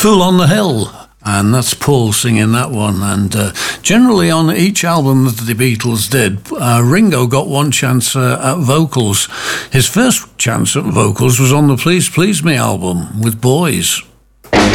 Fool on the Hill. And that's Paul singing that one. And generally on each album that the Beatles did, Ringo got one chance at vocals. His first chance at vocals was on the Please Please Me album with Boys.